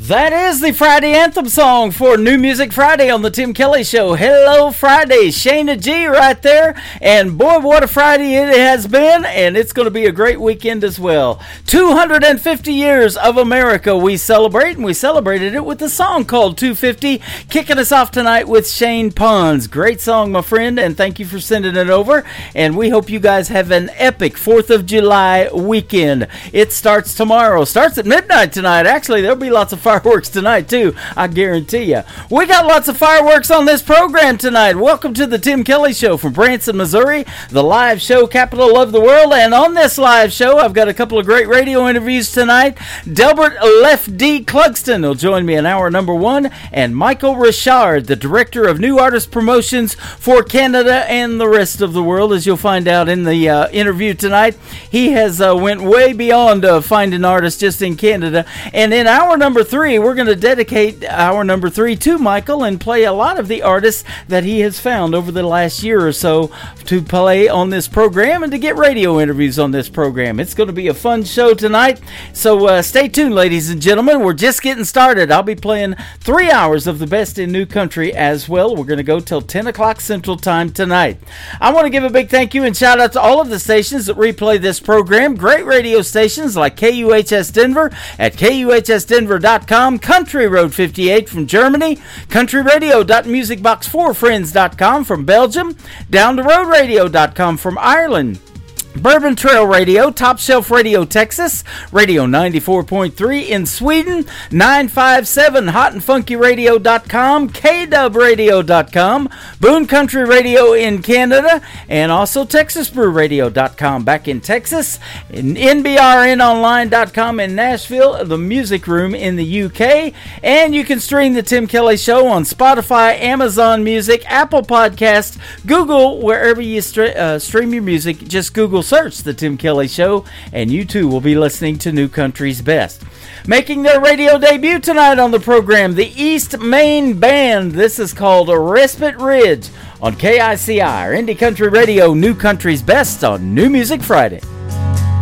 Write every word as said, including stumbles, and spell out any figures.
That is the Friday anthem song for New Music Friday on the Tim Kelly Show. Hello Friday, Shayna G right there. And boy, what a Friday it has been, and it's going to be a great weekend as well. two hundred fifty years of America we celebrate, and we celebrated it with a song called two fifty. Kicking us off tonight with Shane Pons. Great song, my friend, and thank you for sending it over. And we hope you guys have an epic fourth of July weekend. It starts tomorrow. Starts at midnight tonight. Actually, there'll be lots of fireworks tonight too, I guarantee you. We got lots of fireworks on this program tonight. Welcome to the Tim Kelly Show from Branson, Missouri, the live show capital of the world. And on this live show, I've got a couple of great radio interviews tonight. Delbert Left D. Clugston will join me in hour number one, and Michael Richard, the director of new artist promotions for Canada and the rest of the world, as you'll find out in the uh, interview tonight. He has uh, went way beyond uh, finding artists just in Canada. And in hour number three, we're going to dedicate hour number three to Michael and play a lot of the artists that he has found over the last year or so to play on this program and to get radio interviews on this program. It's going to be a fun show tonight, so uh, stay tuned, ladies and gentlemen. We're just getting started. I'll be playing three hours of the best in new country as well. We're going to go till ten o'clock Central Time tonight. I want to give a big thank you and shout out to all of the stations that replay this program. Great radio stations like K U H S Denver at K U H S Denver dot com, Country Road fifty-eight from Germany, country radio dot music box four friends dot com from Belgium, down the road radio dot com from Ireland, Bourbon Trail Radio, Top Shelf Radio Texas, Radio ninety-four point three in Sweden, nine five seven hot and funky radio dot com, K dub radio dot com, Boone Country Radio in Canada, and also Texas Brew Radio dot com back in Texas, and N B R N online dot com in Nashville, the Music Room in the U K, and you can stream the Tim Kelly Show on Spotify, Amazon Music, Apple Podcasts, Google, wherever you stre- uh, stream your music. Just Google search the Tim Kelly Show, and you too will be listening to New Country's Best. Making their radio debut tonight on the program, the East Main Band. This is called Respite Ridge on K I C I, or Indie Country Radio, New Country's Best on New Music Friday.